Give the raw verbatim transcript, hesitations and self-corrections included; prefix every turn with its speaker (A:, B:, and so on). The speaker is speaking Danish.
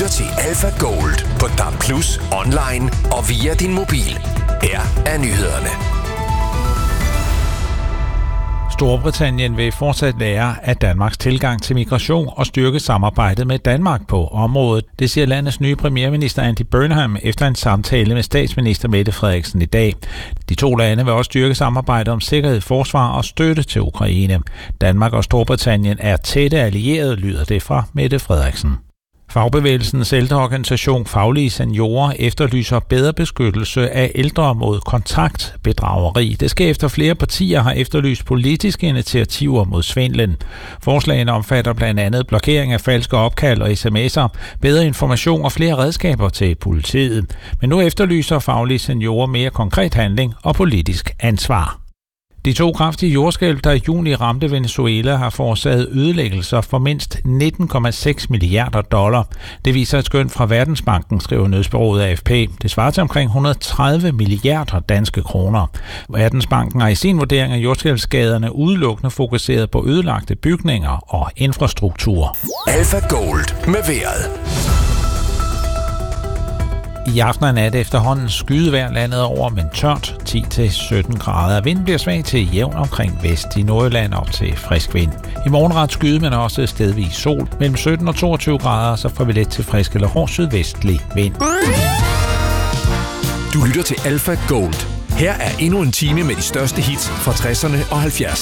A: lytter til Alpha Gold på D A B plus, online og via din mobil. Her er nyhederne.
B: Storbritannien vil fortsat lære af Danmarks tilgang til migration og styrke samarbejdet med Danmark på området. Det siger landets nye premierminister Andy Burnham efter en samtale med statsminister Mette Frederiksen i dag. De to lande vil også styrke samarbejdet om sikkerhed, forsvar og støtte til Ukraine. Danmark og Storbritannien er tætte allierede, lyder det fra Mette Frederiksen. Fagbevægelsens ældreorganisation Faglige Seniorer efterlyser bedre beskyttelse af ældre mod kontaktbedrageri. Det sker efter flere partier har efterlyst politiske initiativer mod svindlen. Forslagene omfatter blandt andet blokering af falske opkald og sms'er, bedre information og flere redskaber til politiet. Men nu efterlyser Faglige Seniorer mere konkret handling og politisk ansvar. De to kraftige jordskælv, der i juni ramte Venezuela, har forårsaget ødelæggelser for mindst nitten komma seks milliarder dollar. Det viser et skøn fra Verdensbanken, skriver nyhedsbureauet A F P. Det svarer til omkring et hundrede og tredive milliarder danske kroner. Verdensbanken har i sin vurdering af jordskælvsskaderne udelukkende fokuseret på ødelagte bygninger og infrastruktur.
A: Alpha Gold med vejret.
B: I aften og nat efterhånden skydevejr landet over, men tørt, ti til sytten grader. Vinden bliver svag til jævn omkring vest, i Nordjylland op til frisk vind. I morgen ret skyde, men også stedvis sol. Mellem sytten og toogtyve grader, så får vi let til frisk eller hård sydvestlig vind.
A: Du lytter til Alpha Gold. Her er endnu en time med de største hits fra tresserne og halvfjerdserne.